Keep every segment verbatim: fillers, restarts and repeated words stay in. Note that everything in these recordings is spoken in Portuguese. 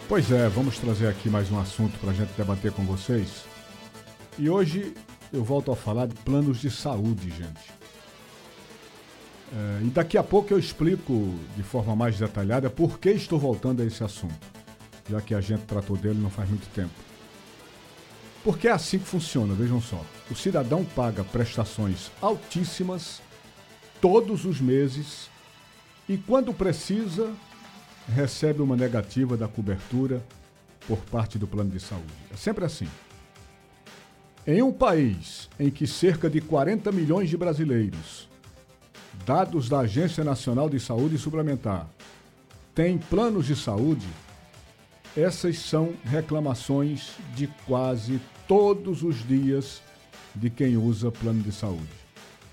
Pois é, vamos trazer aqui mais um assunto para a gente debater com vocês. E hoje eu volto a falar de planos de saúde, gente. É, e daqui a pouco eu explico de forma mais detalhada por que estou voltando a esse assunto, já que a gente tratou dele não faz muito tempo. Porque é assim que funciona, vejam só. O cidadão paga prestações altíssimas todos os meses e quando precisa recebe uma negativa da cobertura por parte do plano de saúde. É sempre assim. Em um país em que cerca de quarenta milhões de brasileiros, dados da Agência Nacional de Saúde Suplementar, têm planos de saúde, essas são reclamações de quase todos os dias de quem usa plano de saúde.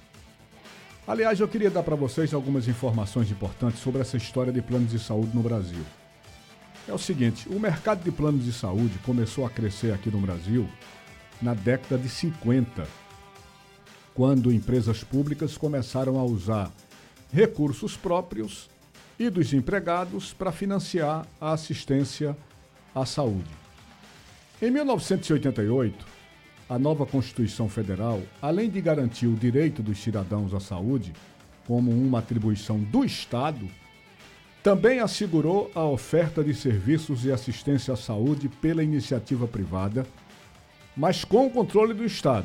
Aliás, eu queria dar para vocês algumas informações importantes sobre essa história de planos de saúde no Brasil. É o seguinte, o mercado de planos de saúde começou a crescer aqui no Brasil na década de cinquenta, quando empresas públicas começaram a usar recursos próprios e dos empregados para financiar a assistência à saúde. Em mil novecentos e oitenta e oito, a nova Constituição Federal, além de garantir o direito dos cidadãos à saúde como uma atribuição do Estado, também assegurou a oferta de serviços e assistência à saúde pela iniciativa privada, mas com o controle do Estado.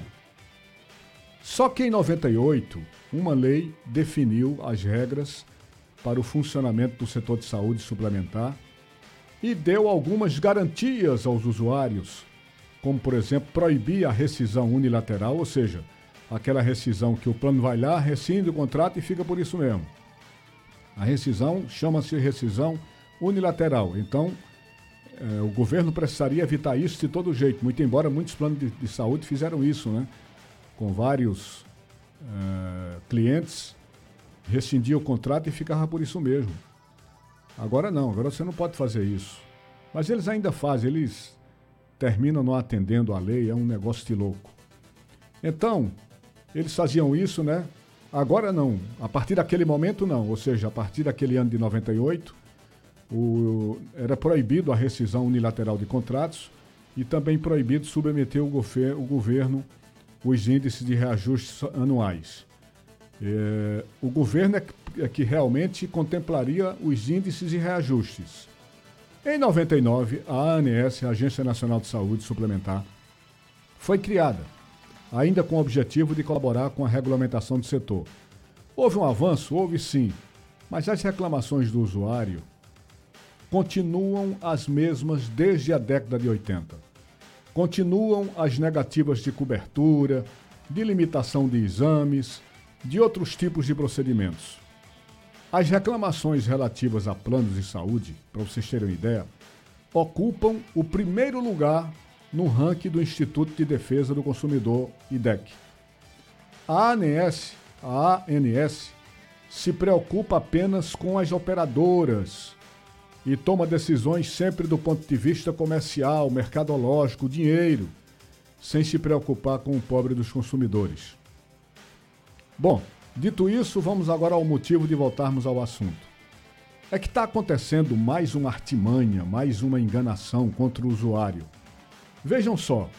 Só que em noventa e oito, uma lei definiu as regras para o funcionamento do setor de saúde suplementar e deu algumas garantias aos usuários, como, por exemplo, proibir a rescisão unilateral, ou seja, aquela rescisão que o plano vai lá, rescinde o contrato e fica por isso mesmo. A rescisão chama-se rescisão unilateral. Então, eh, o governo precisaria evitar isso de todo jeito, muito embora muitos planos de, de saúde fizeram isso, né? Com vários eh, clientes, rescindia o contrato e ficava por isso mesmo. Agora não, agora você não pode fazer isso. Mas eles ainda fazem, eles terminam não atendendo à lei, é um negócio de louco. Então, eles faziam isso, né? Agora não, a partir daquele momento não, ou seja, a partir daquele ano de noventa e oito, o, era proibido a rescisão unilateral de contratos e também proibido submeter o, gofer, o governo os índices de reajustes anuais. É, o governo é que, é que realmente contemplaria os índices de reajustes. Em noventa e nove, a ANS, a Agência Nacional de Saúde Suplementar, foi criada, ainda com o objetivo de colaborar com a regulamentação do setor. Houve um avanço? Houve sim, mas as reclamações do usuário continuam as mesmas desde a década de oitenta. Continuam as negativas de cobertura, de limitação de exames, de outros tipos de procedimentos. As reclamações relativas a planos de saúde, para vocês terem uma ideia, ocupam o primeiro lugar no ranking do Instituto de Defesa do Consumidor, I D E C. A ANS, a ANS se preocupa apenas com as operadoras e toma decisões sempre do ponto de vista comercial, mercadológico, dinheiro, sem se preocupar com o pobre dos consumidores. Bom, dito isso, vamos agora ao motivo de voltarmos ao assunto. É que está acontecendo mais uma artimanha, mais uma enganação contra o usuário. Vejam só,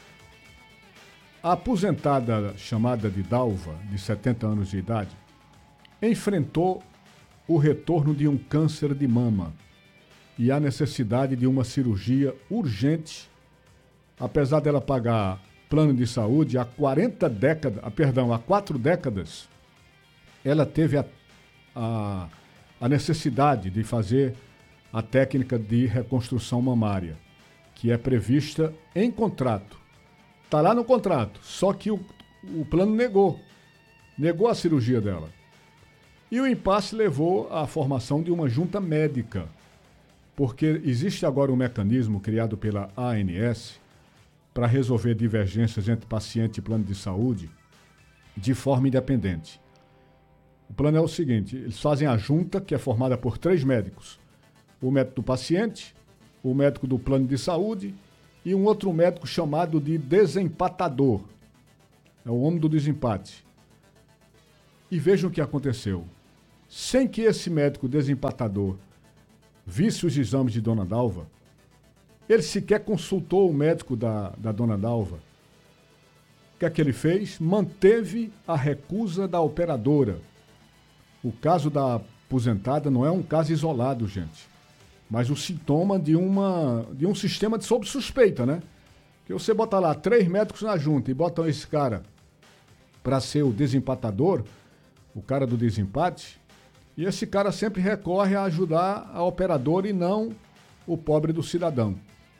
a aposentada chamada de Dalva, de setenta anos de idade, enfrentou o retorno de um câncer de mama e a necessidade de uma cirurgia urgente, apesar dela pagar plano de saúde há quarenta décadas, perdão, há quatro décadas, ela teve a, a, a necessidade de fazer a técnica de reconstrução mamária, que é prevista em contrato. Está lá no contrato, só que o, o plano negou, negou a cirurgia dela. E o impasse levou à formação de uma junta médica, porque existe agora um mecanismo criado pela ANS para resolver divergências entre paciente e plano de saúde de forma independente. O plano é o seguinte, eles fazem a junta, que é formada por três médicos. O médico do paciente, o médico do plano de saúde e um outro médico chamado de desempatador. É o homem do desempate. E vejam o que aconteceu. Sem que esse médico desempatador visse os exames de Dona Dalva, Ele sequer consultou o médico da, da dona Dalva. O que é que ele fez? Manteve a recusa da operadora. O caso da aposentada não é um caso isolado, gente, mas o sintoma de, uma, de um sistema de sob suspeita, né? Que você bota lá três médicos na junta e botam esse cara para ser o desempatador, o cara do desempate, e esse cara sempre recorre a ajudar a operadora e não o pobre do cidadão.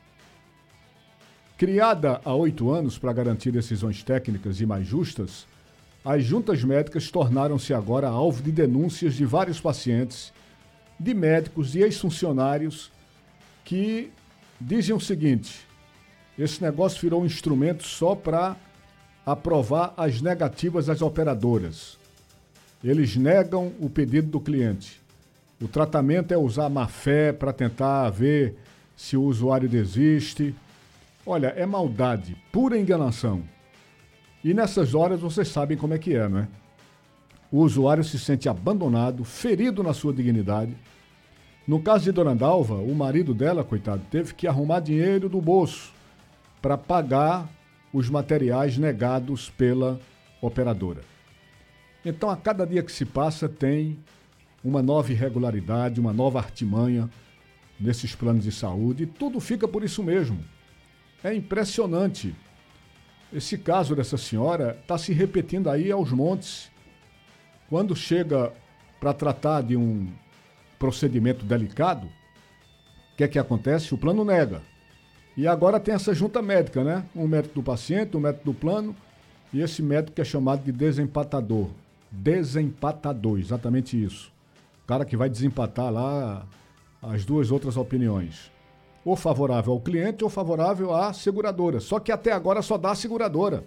Criada há oito anos para garantir decisões técnicas e mais justas, as juntas médicas tornaram-se agora alvo de denúncias de vários pacientes, de médicos e ex-funcionários que dizem o seguinte: esse negócio virou um instrumento só para aprovar as negativas das operadoras. Eles negam o pedido do cliente. O tratamento é usar má fé para tentar ver se o usuário desiste. Olha, é maldade, pura enganação. E nessas horas vocês sabem como é que é, não é? O usuário se sente abandonado, ferido na sua dignidade. No caso de Dona Dalva, o marido dela, coitado, teve que arrumar dinheiro do bolso para pagar os materiais negados pela operadora. Então, a cada dia que se passa, tem uma nova irregularidade, uma nova artimanha nesses planos de saúde, e tudo fica por isso mesmo. É impressionante. Esse caso dessa senhora está se repetindo aí aos montes. Quando chega para tratar de um procedimento delicado, o que é que acontece? O plano nega. E agora tem essa junta médica, né? Um médico do paciente, um médico do plano, e esse médico que é chamado de desempatador. Desempatador, exatamente isso. O cara que vai desempatar lá as duas outras opiniões. Ou favorável ao cliente ou favorável à seguradora. Só que até agora só dá a seguradora.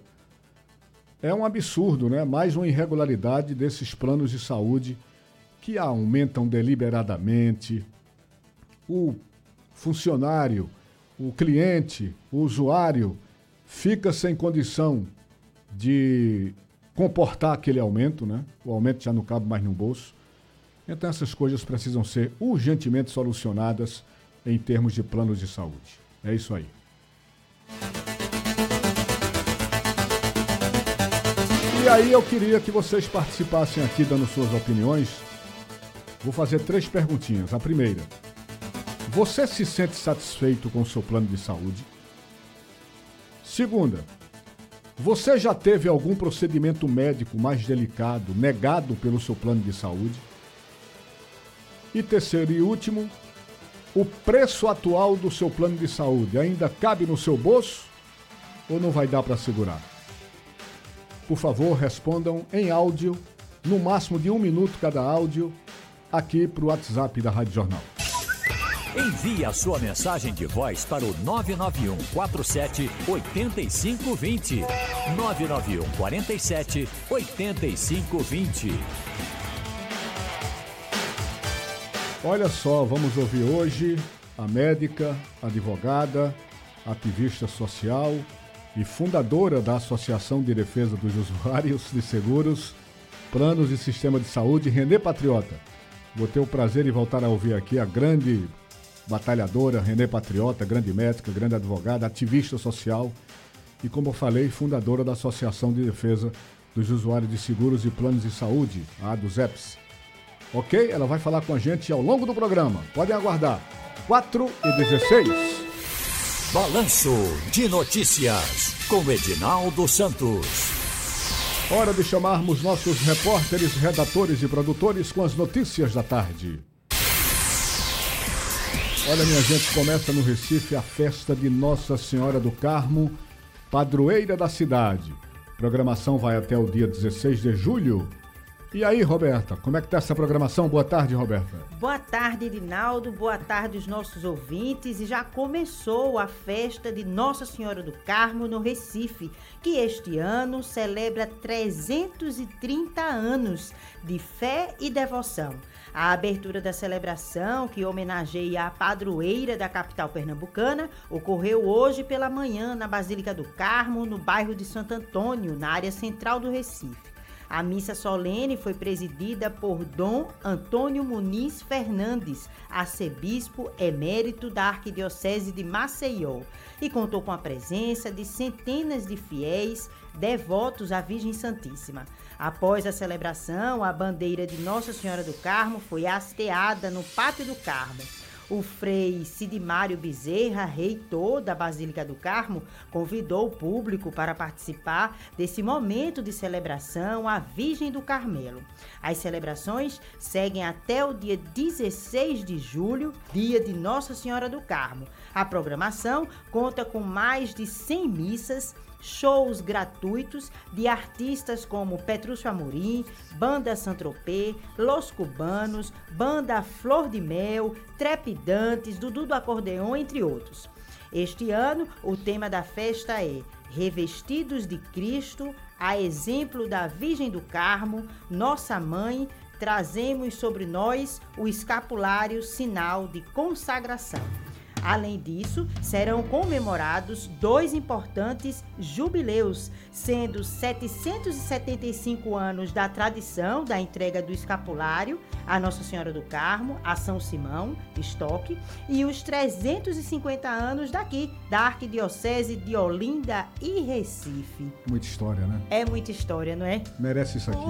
É um absurdo, né? Mais uma irregularidade desses planos de saúde que aumentam deliberadamente. O funcionário, o cliente, o usuário fica sem condição de comportar aquele aumento, né? O aumento já não cabe mais no bolso. Então essas coisas precisam ser urgentemente solucionadas em termos de planos de saúde. É isso aí. E aí eu queria que vocês participassem aqui dando suas opiniões. Vou fazer três perguntinhas. A primeira: você se sente satisfeito com o seu plano de saúde? Segunda: você já teve algum procedimento médico mais delicado negado pelo seu plano de saúde? E terceiro e último: o preço atual do seu plano de saúde ainda cabe no seu bolso ou não vai dar para segurar? Por favor, respondam em áudio, no máximo de um minuto cada áudio, aqui para o WhatsApp da Rádio Jornal. Envie a sua mensagem de voz para o nove nove um quatro sete oito cinco dois zero. nove nove um quatro sete oito cinco dois zero. Olha só, vamos ouvir hoje a médica, advogada, ativista social e fundadora da Associação de Defesa dos Usuários de Seguros, Planos e Sistema de Saúde, Renê Patriota. Vou ter o prazer de voltar a ouvir aqui a grande batalhadora Renê Patriota, grande médica, grande advogada, ativista social e, como eu falei, fundadora da Associação de Defesa dos Usuários de Seguros e Planos de Saúde, a ADUSEPS. Ok? Ela vai falar com a gente ao longo do programa. Podem aguardar. quatro e dezesseis. Balanço de Notícias com Edinaldo Santos. Hora de chamarmos nossos repórteres, redatores e produtores com as notícias da tarde. Olha, minha gente, começa no Recife a festa de Nossa Senhora do Carmo, padroeira da cidade. A programação vai até o dia dezesseis de julho. E aí, Roberta, como é que tá essa programação? Boa tarde, Roberta. Boa tarde, Edinaldo. Boa tarde aos nossos ouvintes. E já começou a festa de Nossa Senhora do Carmo no Recife, que este ano celebra trezentos e trinta anos de fé e devoção. A abertura da celebração, que homenageia a padroeira da capital pernambucana, ocorreu hoje pela manhã na Basílica do Carmo, no bairro de Santo Antônio, na área central do Recife. A missa solene foi presidida por Dom Antônio Muniz Fernandes, arcebispo emérito da Arquidiocese de Maceió, e contou com a presença de centenas de fiéis devotos à Virgem Santíssima. Após a celebração, a bandeira de Nossa Senhora do Carmo foi hasteada no Pátio do Carmo. O frei Sidimário Bezerra, reitor da Basílica do Carmo, convidou o público para participar desse momento de celebração à Virgem do Carmelo. As celebrações seguem até o dia dezesseis de julho, dia de Nossa Senhora do Carmo. A programação conta com mais de cem missas, shows gratuitos de artistas como Petrúcio Amorim, Banda Saint-Tropez, Los Cubanos, Banda Flor de Mel, Trepidantes, Dudu do Acordeon, entre outros. Este ano, o tema da festa é Revestidos de Cristo, a exemplo da Virgem do Carmo, nossa mãe, trazemos sobre nós o escapulário, sinal de consagração. Além disso, serão comemorados dois importantes jubileus, sendo setecentos e setenta e cinco anos da tradição da entrega do escapulário a Nossa Senhora do Carmo, a São Simão, Estoque, e os trezentos e cinquenta anos daqui, da Arquidiocese de Olinda e Recife. Muita história, né? É muita história, não é? Merece isso aqui.